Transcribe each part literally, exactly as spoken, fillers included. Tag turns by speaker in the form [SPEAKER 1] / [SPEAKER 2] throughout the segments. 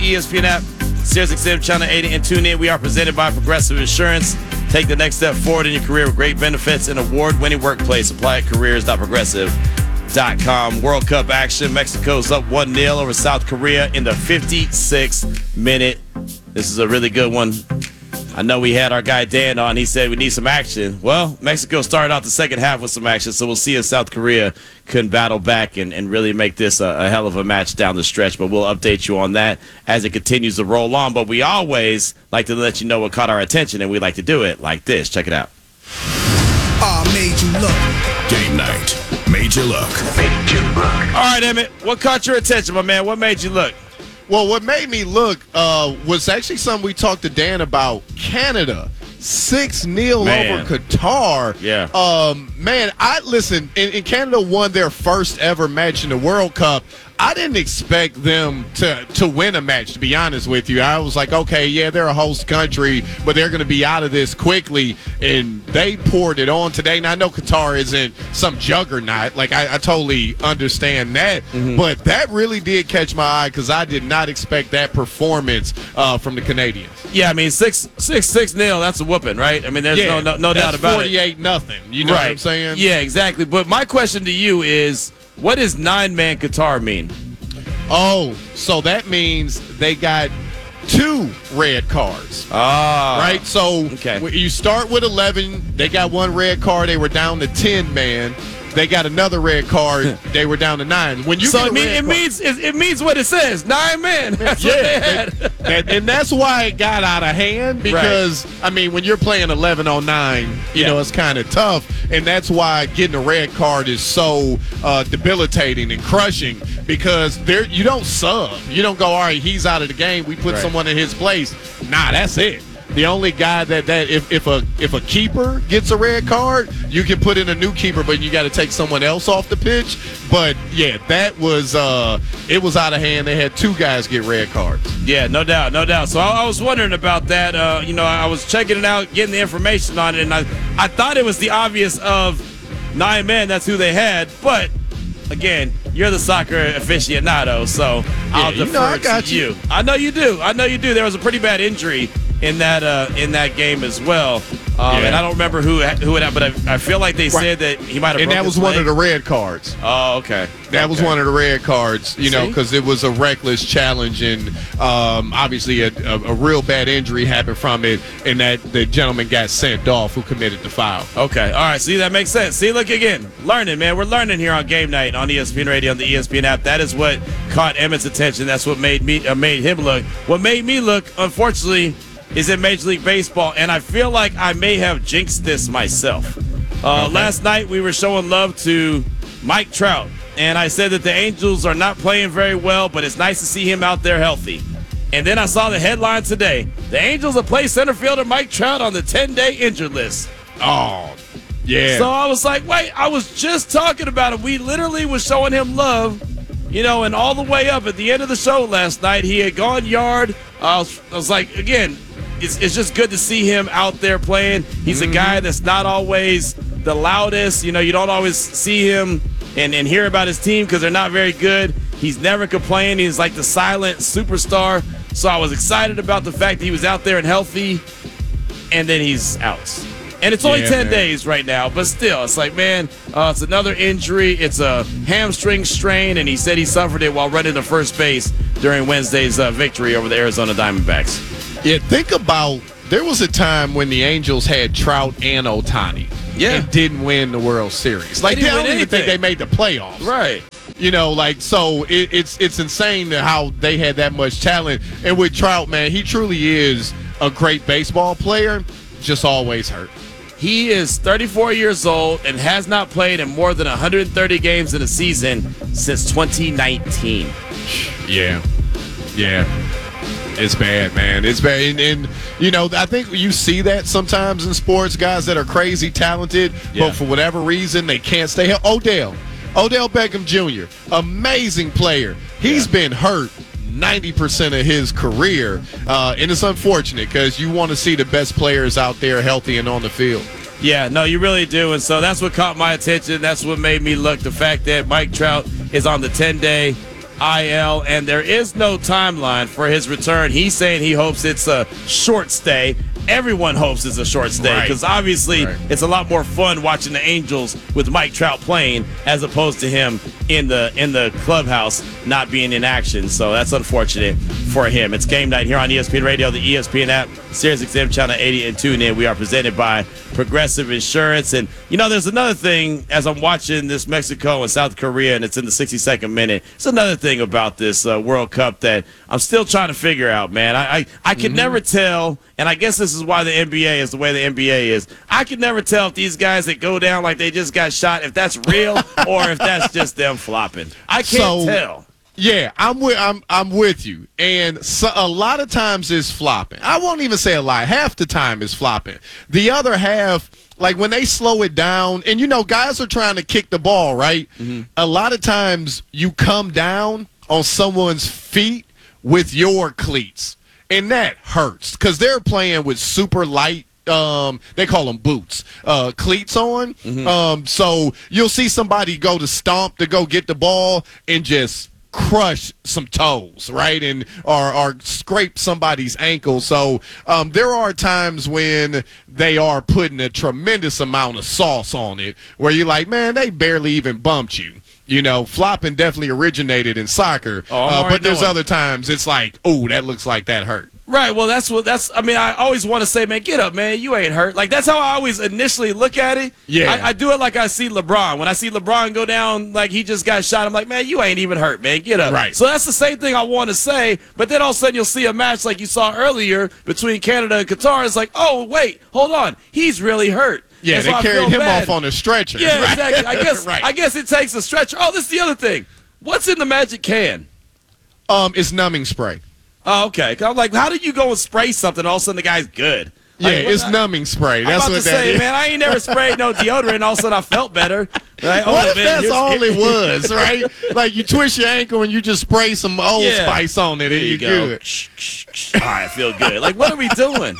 [SPEAKER 1] E S P N app, SiriusXM Channel eighty, and tune in. We are presented by Progressive Insurance. Take the next step forward in your career with great benefits and award-winning workplace. Apply at careers dot progressive dot com. World Cup action. Mexico's up one nil over South Korea in the fifty-sixth minute. This is a really good one. I know we had our guy Dan on. He said we need some action. Well, Mexico started out the second half with some action, so we'll see if South Korea can battle back and, and really make this a, a hell of a match down the stretch. But we'll update you on that as it continues to roll on. But we always like to let you know what caught our attention, and we like to do it like this. Check it out.
[SPEAKER 2] Oh, made you look.
[SPEAKER 3] Game night. Made you look.
[SPEAKER 4] Made you look.
[SPEAKER 1] All right, Emmett, what caught your attention, my man? What made you look?
[SPEAKER 5] Well, what made me look uh, was actually something we talked to Dan about. Canada, six nil
[SPEAKER 1] Man.
[SPEAKER 5] over Qatar.
[SPEAKER 1] Yeah.
[SPEAKER 5] Um, man, I listen, and, and Canada won their first ever match in the World Cup. I didn't expect them to, to win a match, to be honest with you. I was like, okay, yeah, they're a host country, but they're going to be out of this quickly, and they poured it on today. Now, I know Qatar isn't some juggernaut. Like, I, I totally understand that, mm-hmm. but that really did catch my eye because I did not expect that performance uh, from the Canadians.
[SPEAKER 1] Yeah, I mean, six, six, six nil, that's a whooping, right? I mean, there's
[SPEAKER 5] yeah,
[SPEAKER 1] no, no, no doubt about it.
[SPEAKER 5] forty-eight nothing. You know
[SPEAKER 1] right.
[SPEAKER 5] what I'm saying?
[SPEAKER 1] Yeah, exactly. But my question to you is, what does nine-man Qatar mean?
[SPEAKER 5] Oh, so that means they got two red cards.
[SPEAKER 1] Ah.
[SPEAKER 5] Right? So
[SPEAKER 1] okay.
[SPEAKER 5] You start with eleven. They got one red card. They were down to ten, man. They got another red card. They were down to nine. When you
[SPEAKER 1] so
[SPEAKER 5] get
[SPEAKER 1] it, mean, it
[SPEAKER 5] card,
[SPEAKER 1] means it, it means what it says. Nine men. That's
[SPEAKER 5] yeah,
[SPEAKER 1] what they had.
[SPEAKER 5] and, and that's why it got out of hand because, right. I mean, when you're playing eleven on nine, you yeah. know, it's kind of tough. And that's why getting a red card is so uh, debilitating and crushing because there you don't sub. You don't go, all right, he's out of the game. We put right. someone in his place. Nah, that's it. The only guy that, that if, if a if a keeper gets a red card, you can put in a new keeper, but you got to take someone else off the pitch. But yeah, that was uh, it was out of hand. They had two guys get red cards.
[SPEAKER 1] Yeah, no doubt, no doubt. So I, I was wondering about that. Uh, you know, I was checking it out, getting the information on it, and I I thought it was the obvious of nine men. That's who they had, but. Again, you're the soccer aficionado, so yeah, I'll defer
[SPEAKER 5] you know I got
[SPEAKER 1] to
[SPEAKER 5] you.
[SPEAKER 1] you. I know you do. I know you do. There was a pretty bad injury in that uh, in that game as well, um, yeah. and I don't remember who who it had, but I, I feel like they right. said that he might have.
[SPEAKER 5] And that was one of the red cards.
[SPEAKER 1] Oh, okay.
[SPEAKER 5] That
[SPEAKER 1] okay.
[SPEAKER 5] was one of the red cards, you know, because it was a reckless challenge, and um, obviously a, a, a real bad injury happened from it, and that the gentleman got sent off who committed the foul.
[SPEAKER 1] Okay, all right. See, that makes sense. See, look again, learning, man. We're learning here on Game Night on E S P N Radio on the E S P N app. That is what caught Emmett's attention. That's what made me uh, made him look. What made me look, unfortunately, is in Major League Baseball, and I feel like I may have jinxed this myself. Uh, okay. Last night we were showing love to Mike Trout, and I said that the Angels are not playing very well, but it's nice to see him out there healthy. And then I saw the headline today. The Angels have placed center fielder Mike Trout on the ten-day injured list.
[SPEAKER 5] Oh, yeah.
[SPEAKER 1] So I was like, wait, I was just talking about him. We literally was showing him love, you know, and all the way up at the end of the show last night, he had gone yard. I was, I was like, again, It's, it's just good to see him out there playing. He's mm-hmm. a guy that's not always the loudest. You know, you don't always see him and, and hear about his team because they're not very good. He's never complaining. He's like the silent superstar. So I was excited about the fact that he was out there and healthy, and then he's out. And it's only yeah, ten man. days right now, but still, it's like, man, uh, it's another injury. It's a hamstring strain, and he said he suffered it while running to first base during Wednesday's uh, victory over the Arizona Diamondbacks.
[SPEAKER 5] Yeah, think about there was a time when the Angels had Trout and Ohtani.
[SPEAKER 1] Yeah.
[SPEAKER 5] And didn't win the World Series. Like,
[SPEAKER 1] they,
[SPEAKER 5] they don't even think they made the playoffs.
[SPEAKER 1] Right.
[SPEAKER 5] You know, like, so it, it's it's insane how they had that much talent. And with Trout, man, he truly is a great baseball player, just always hurt.
[SPEAKER 1] He is thirty-four years old and has not played in more than one hundred thirty games in a season since twenty nineteen.
[SPEAKER 5] Yeah. Yeah. It's bad, man. It's bad. And, and, you know, I think you see that sometimes in sports, guys that are crazy talented, yeah. but for whatever reason, they can't stay healthy. Odell. Odell Beckham Junior, amazing player. He's yeah. been hurt ninety percent of his career, uh, and it's unfortunate because you want to see the best players out there healthy and on the field.
[SPEAKER 1] Yeah, no, you really do, and so that's what caught my attention. That's what made me look, the fact that Mike Trout is on the ten-day I L, and there is no timeline for his return. He's saying he hopes it's a short stay. Everyone hopes it's a short stay because
[SPEAKER 5] Right.
[SPEAKER 1] obviously
[SPEAKER 5] Right.
[SPEAKER 1] it's a lot more fun watching the Angels with Mike Trout playing as opposed to him in the in the clubhouse not being in action. So that's unfortunate for him. It's game night here on E S P N Radio, the E S P N app, Sirius X M Channel eighty, and tune in. We are presented by Progressive Insurance. And, you know, there's another thing as I'm watching this Mexico and South Korea, and it's in the sixty-second minute. It's another thing about this uh, World Cup that I'm still trying to figure out, man. I I, I can mm-hmm. never tell, and I guess this is why the N B A is the way the N B A is. I can never tell if these guys that go down like they just got shot, if that's real or if that's just them flopping. I can't
[SPEAKER 5] so,
[SPEAKER 1] tell.
[SPEAKER 5] Yeah, I'm with I'm I'm with you. And so, a lot of times it's flopping. I won't even say a lot. Half the time it's flopping. The other half, like when they slow it down, and you know, guys are trying to kick the ball, right? Mm-hmm. A lot of times you come down on someone's feet with your cleats, and that hurts because they're playing with super light. Um, they call them boots, uh, cleats on. Mm-hmm. Um, so you'll see somebody go to stomp to go get the ball and just crush some toes, right, and or, or scrape somebody's ankle. So um, there are times when they are putting a tremendous amount of sauce on it where you're like, man, they barely even bumped you. You know, flopping definitely originated in soccer,
[SPEAKER 1] oh,
[SPEAKER 5] uh, but there's
[SPEAKER 1] knowing.
[SPEAKER 5] other times it's like, oh, that looks like that hurt.
[SPEAKER 1] Right, well, that's what that's. I mean, I always want to say, man, get up, man. You ain't hurt. Like that's how I always initially look at it.
[SPEAKER 5] Yeah,
[SPEAKER 1] I, I do it like I see LeBron. When I see LeBron go down, like he just got shot, I'm like, man, you ain't even hurt, man. Get up.
[SPEAKER 5] Right.
[SPEAKER 1] So that's the same thing I want to say. But then all of a sudden you'll see a match like you saw earlier between Canada and Qatar. It's like, oh wait, hold on, he's really hurt.
[SPEAKER 5] Yeah,
[SPEAKER 1] and
[SPEAKER 5] they
[SPEAKER 1] so
[SPEAKER 5] carried him
[SPEAKER 1] bad.
[SPEAKER 5] off on a stretcher.
[SPEAKER 1] Yeah,
[SPEAKER 5] right?
[SPEAKER 1] exactly. I guess
[SPEAKER 5] right.
[SPEAKER 1] I guess it takes a stretcher. Oh, this is the other thing. What's in the Magic can?
[SPEAKER 5] Um, it's numbing spray.
[SPEAKER 1] Oh, okay. I'm like, how do you go and spray something? All of a sudden, the guy's good.
[SPEAKER 5] Yeah,
[SPEAKER 1] like,
[SPEAKER 5] it's
[SPEAKER 1] I,
[SPEAKER 5] numbing spray. That's
[SPEAKER 1] I'm about
[SPEAKER 5] what
[SPEAKER 1] to
[SPEAKER 5] that
[SPEAKER 1] say,
[SPEAKER 5] is.
[SPEAKER 1] man, I ain't never sprayed no deodorant. And all of a sudden, I felt better. Like, oh,
[SPEAKER 5] what if
[SPEAKER 1] man,
[SPEAKER 5] that's
[SPEAKER 1] here's-
[SPEAKER 5] all it was, right? Like you twist your ankle and you just spray some Old
[SPEAKER 1] Yeah.
[SPEAKER 5] Spice on it, and
[SPEAKER 1] There you
[SPEAKER 5] you're
[SPEAKER 1] go.
[SPEAKER 5] good.
[SPEAKER 1] Shh, shh, shh. All right, I feel good. Like, what are we doing?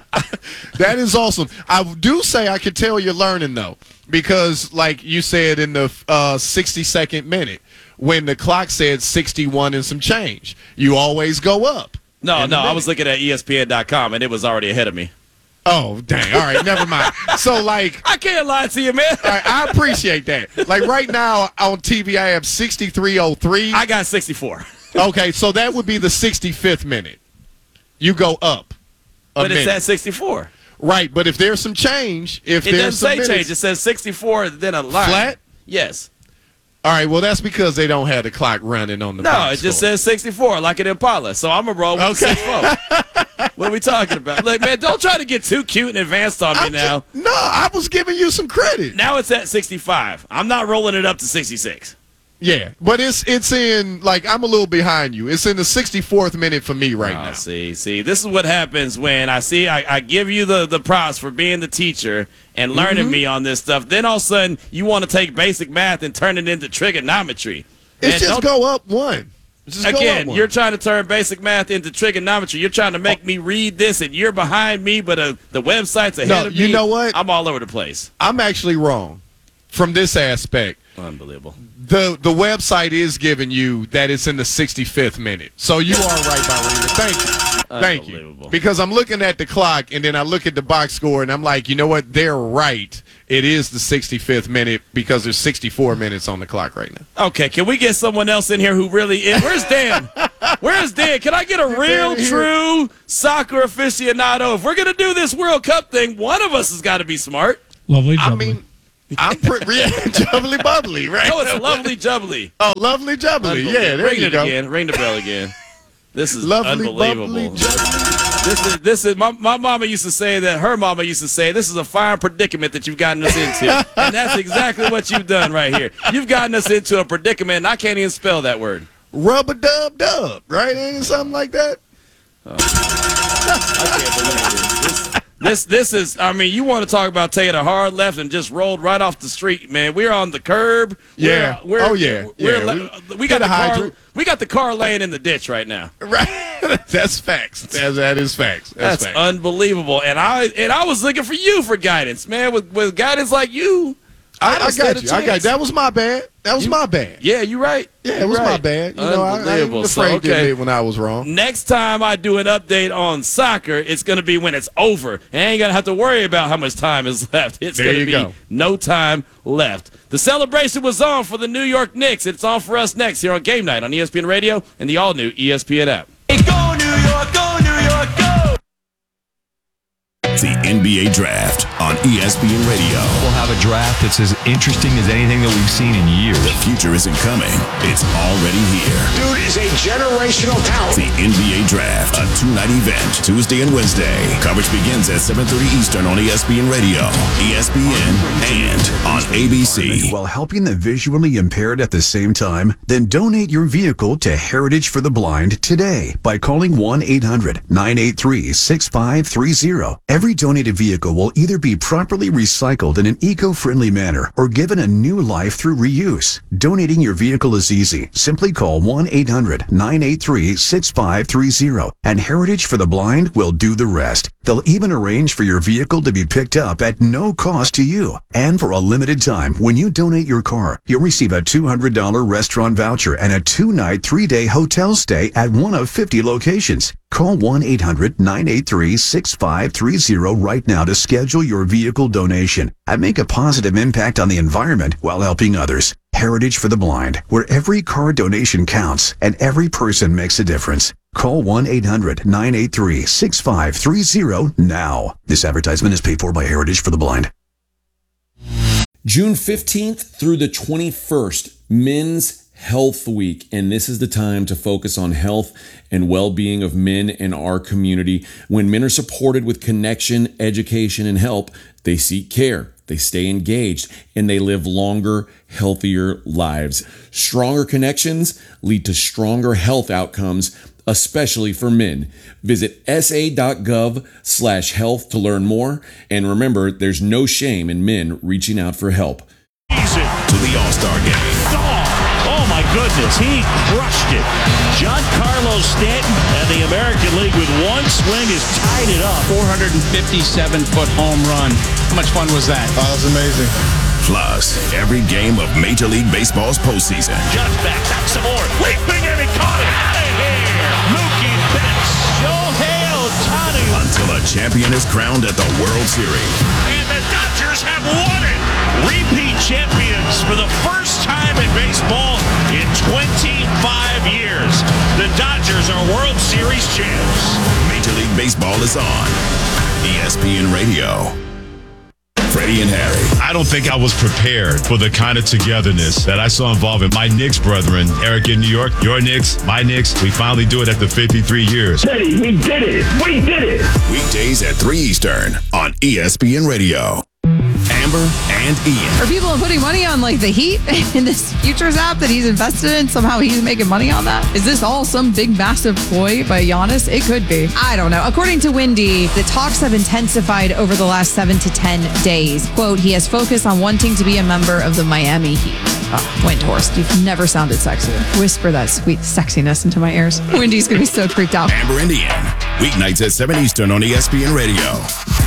[SPEAKER 5] That is awesome. I do say I could tell you're learning though, because like you said in the uh, sixty-second minute, when the clock said sixty-one and some change, you always go up.
[SPEAKER 1] No,
[SPEAKER 5] in the
[SPEAKER 1] no, I
[SPEAKER 5] minute.
[SPEAKER 1] was looking at E S P N dot com, and it was already ahead of me.
[SPEAKER 5] Oh, dang. All right, never mind. So, like,
[SPEAKER 1] I can't lie to you, man.
[SPEAKER 5] all right, I appreciate that. Like, right now on T V, I have sixty-three oh three.
[SPEAKER 1] I got sixty-four.
[SPEAKER 5] Okay, so that would be the sixty-fifth minute. You go up a
[SPEAKER 1] But
[SPEAKER 5] minute.
[SPEAKER 1] it's at sixty-four.
[SPEAKER 5] Right, but if there's some change, if
[SPEAKER 1] It
[SPEAKER 5] there's
[SPEAKER 1] doesn't
[SPEAKER 5] some
[SPEAKER 1] say
[SPEAKER 5] minutes,
[SPEAKER 1] change. It says sixty-four, then a line.
[SPEAKER 5] Flat?
[SPEAKER 1] Yes.
[SPEAKER 5] All right, well, that's because they don't have the clock running on the
[SPEAKER 1] No,
[SPEAKER 5] box
[SPEAKER 1] it just
[SPEAKER 5] score.
[SPEAKER 1] says sixty-four, like an Impala. So I'm a roll with
[SPEAKER 5] Okay.
[SPEAKER 1] sixty-four. What are we talking about? Look, man, don't try to get too cute and advanced on me
[SPEAKER 5] I'm
[SPEAKER 1] now.
[SPEAKER 5] just- no, I was giving you some credit.
[SPEAKER 1] Now it's at sixty-five. I'm not rolling it up to sixty-six.
[SPEAKER 5] Yeah, but it's it's in, like, I'm a little behind you. It's in the sixty-fourth minute for me right
[SPEAKER 1] Oh,
[SPEAKER 5] now.
[SPEAKER 1] see, see, this is what happens when I see I, I give you the, the props for being the teacher and learning
[SPEAKER 5] Mm-hmm.
[SPEAKER 1] me on this stuff. Then all of a sudden you want to take basic math and turn it into trigonometry.
[SPEAKER 5] It's
[SPEAKER 1] Man,
[SPEAKER 5] just
[SPEAKER 1] don't-
[SPEAKER 5] go up one. Just go up
[SPEAKER 1] Again,
[SPEAKER 5] one.
[SPEAKER 1] you're trying to turn basic math into trigonometry. You're trying to make me read this, and you're behind me, but uh, the website's ahead
[SPEAKER 5] No,
[SPEAKER 1] of me.
[SPEAKER 5] you know what?
[SPEAKER 1] I'm all over the place.
[SPEAKER 5] I'm actually wrong from this aspect.
[SPEAKER 1] Unbelievable.
[SPEAKER 5] The the website is giving you that it's in the sixty-fifth minute. So you are right, Ballerina. Thank you. Thank you.
[SPEAKER 1] Unbelievable.
[SPEAKER 5] Because I'm looking at the clock, and then I look at the box score, and I'm like, you know what? They're right. It is the sixty-fifth minute because there's sixty-four minutes on the clock right now.
[SPEAKER 1] Okay, can we get someone else in here who really is? Where's Dan? Where's Dan? Can I get a real,
[SPEAKER 5] Dan here.
[SPEAKER 1] true soccer aficionado? If we're going to do this World Cup thing, one of us has got to be smart.
[SPEAKER 4] Lovely
[SPEAKER 5] I
[SPEAKER 4] jubbly.
[SPEAKER 5] mean, I'm pretty yeah, jubbly bubbly, right?
[SPEAKER 1] Oh, it's lovely jubbly.
[SPEAKER 5] Oh, lovely jubbly. Yeah, there
[SPEAKER 1] Ring
[SPEAKER 5] you
[SPEAKER 1] it
[SPEAKER 5] go.
[SPEAKER 1] again. Ring the bell again. This is
[SPEAKER 5] Lovely
[SPEAKER 1] unbelievable.
[SPEAKER 5] bubbly jubbly.
[SPEAKER 1] This is this is my, my mama used to say that her mama used to say this is a fine predicament that you've gotten us into. And that's exactly what you've done right here. You've gotten us into a predicament, and I can't even spell that word.
[SPEAKER 5] Rubber dub dub, right? Ain't it something like that?
[SPEAKER 1] I can't believe it. This, this, this is, I mean, you want to talk about taking a hard left and just rolled right off the street, man. We're on the curb.
[SPEAKER 5] Yeah.
[SPEAKER 1] We're, we're,
[SPEAKER 5] Oh, yeah.
[SPEAKER 1] We're,
[SPEAKER 5] Yeah,
[SPEAKER 1] la-
[SPEAKER 5] we-
[SPEAKER 1] we, got
[SPEAKER 5] hit
[SPEAKER 1] the
[SPEAKER 5] a
[SPEAKER 1] car,
[SPEAKER 5] hydrant.
[SPEAKER 1] we got the car laying in the ditch right now.
[SPEAKER 5] Right. That's facts. That's, that is facts. That's,
[SPEAKER 1] That's
[SPEAKER 5] facts.
[SPEAKER 1] unbelievable. And I and I was looking for you for guidance, man. With with guidance like you,
[SPEAKER 5] I, I
[SPEAKER 1] stand
[SPEAKER 5] got
[SPEAKER 1] a
[SPEAKER 5] you. I got you.
[SPEAKER 1] chance.
[SPEAKER 5] That was my bad. That was
[SPEAKER 1] you,
[SPEAKER 5] my bad.
[SPEAKER 1] Yeah, you're right.
[SPEAKER 5] Yeah, it
[SPEAKER 1] you're
[SPEAKER 5] was
[SPEAKER 1] right.
[SPEAKER 5] my bad. You know, I, I ain't afraid
[SPEAKER 1] so,
[SPEAKER 5] to
[SPEAKER 1] okay.
[SPEAKER 5] admit when I was wrong.
[SPEAKER 1] Next time I do an update on soccer, it's going to be when it's over. And I ain't going to have to worry about how much time is left. It's
[SPEAKER 5] There
[SPEAKER 1] going to
[SPEAKER 5] you
[SPEAKER 1] be
[SPEAKER 5] go.
[SPEAKER 1] no time left. The celebration was on for the New York Knicks. It's on for us next here on Game Night on E S P N Radio and the all-new E S P N app.
[SPEAKER 4] Hey, go New York, go New York, go!
[SPEAKER 3] The N B A Draft on E S P N Radio.
[SPEAKER 6] We'll have a draft that's as interesting as anything that we've seen in years.
[SPEAKER 3] The future isn't coming. It's already here.
[SPEAKER 7] Dude is a generational talent.
[SPEAKER 3] The N B A Draft, a two-night event, Tuesday and Wednesday. Coverage begins at seven thirty Eastern on E S P N Radio, E S P N, and on A B C.
[SPEAKER 8] While helping the visually impaired at the same time, then donate your vehicle to Heritage for the Blind today by calling one eight hundred nine eight three six five three zero. Every donated vehicle will either be properly recycled in an eco-friendly manner or given a new life through reuse. Donating your vehicle is easy. Simply call one eight hundred nine eight three six five three zero and Heritage for the Blind will do the rest. They'll even arrange for your vehicle to be picked up at no cost to you. And for a limited time, when you donate your car, you'll receive a two hundred dollars restaurant voucher and a two-night, three-day hotel stay at one of fifty locations. Call one eight hundred nine eight three six five three zero right now to schedule your vehicle donation and make a positive impact on the environment while helping others. Heritage for the Blind, where every car donation counts and every person makes a difference. Call one eight hundred nine eight three six five three zero now. This advertisement is paid for by Heritage for the Blind.
[SPEAKER 9] June fifteenth through the twenty-first, Men's Health Week, and this is the time to focus on health and well-being of men in our community. When men are supported with connection, education, and help, they seek care, they stay engaged, and they live longer, healthier lives. Stronger connections lead to stronger health outcomes, especially for men. Visit sa.gov slash health to learn more, and remember, there's no shame in men reaching out for help.
[SPEAKER 3] To the All-Star Game.
[SPEAKER 10] Oh, my goodness. He crushed it. Giancarlo Stanton and the American League with one swing has tied it up.
[SPEAKER 11] four hundred fifty-seven foot home run. How much fun was that?
[SPEAKER 5] Oh, that was amazing.
[SPEAKER 3] Plus, every game of Major League Baseball's postseason.
[SPEAKER 10] Just back, that's some more. Leaping and he caught it. Out of here. Mookie Betts. Shohei Ohtani.
[SPEAKER 3] Until a champion is crowned at the World Series.
[SPEAKER 10] And the Dodgers have won it. Repeat champions for the first time in baseball in twenty-five years. The Dodgers are World Series champs.
[SPEAKER 3] Major League Baseball is on E S P N Radio. Freddie and Harry.
[SPEAKER 12] I don't think I was prepared for the kind of togetherness that I saw involving my Knicks brethren, Eric in New York, your Knicks, my Knicks. We finally do it after fifty-three years.
[SPEAKER 7] Teddy, we did it. We did it.
[SPEAKER 3] Weekdays at three Eastern on E S P N Radio. Amber and Ian.
[SPEAKER 13] Are people putting money on like the Heat in this futures app that he's invested in? Somehow he's making money on that? Is this all some big massive ploy by Giannis? It could be. I don't know. According to Wendy, the talks have intensified over the last seven to ten days. Quote, he has focused on wanting to be a member of the Miami Heat. Oh, Windhorst, you've never sounded sexier. Whisper that sweet sexiness into my ears. Wendy's going to be so creeped out.
[SPEAKER 3] Amber and Ian. Weeknights at seven Eastern on E S P N Radio.